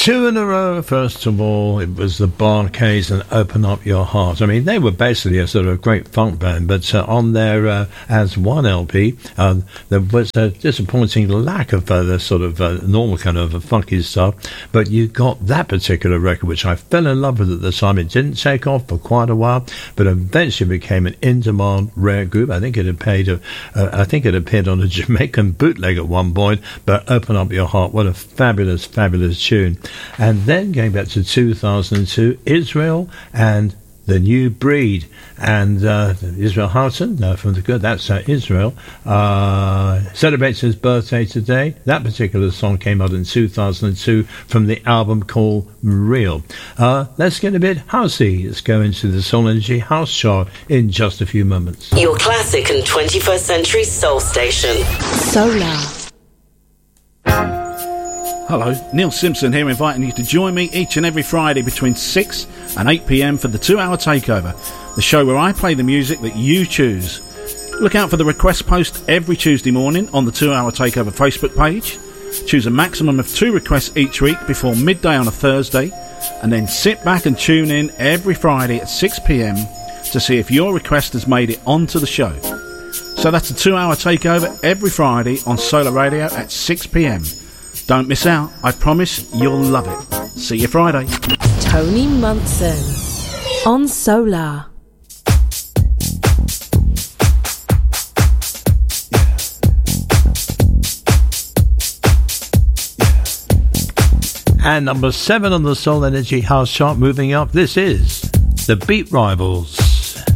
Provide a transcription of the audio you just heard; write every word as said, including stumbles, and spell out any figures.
Two in a row. First of all, it was the Bar-Kays and Open Up Your Heart. I mean, they were basically a sort of great funk band, but uh, on their uh, As One L P, uh, there was a disappointing lack of uh, the sort of uh, normal kind of uh, funky stuff. But you got that particular record, which I fell in love with at the time. It didn't take off for quite a while, but eventually became an in-demand rare group. I think it had paid a, uh, I think it appeared on a Jamaican bootleg at one point. But Open Up Your Heart, what a fabulous, fabulous tune. And then going back to two thousand two, Israel and The New Breed. And uh, Israel Houghton, no, from the good, that's uh, Israel, uh, celebrates his birthday today. That particular song came out in two thousand two from the album called Real. Uh, let's get a bit housey. Let's go into the Soul Energy House chart in just a few moments. Your classic and twenty-first century soul station. Solar. Hello, Neil Simpson here, inviting you to join me each and every Friday between six and eight p.m. for the two-hour takeover, the show where I play the music that you choose. Look out for the request post every Tuesday morning on the two-hour takeover Facebook page. Choose a maximum of two requests each week before midday on a Thursday, and then sit back and tune in every Friday at six p.m. to see if your request has made it onto the show. So that's a two-hour takeover every Friday on Solar Radio at six p.m. Don't miss out. I promise you'll love it. See you Friday. Tony Munson on Solar. And number seven on the Soul Energy House chart, moving up, this is The Beat Rivals.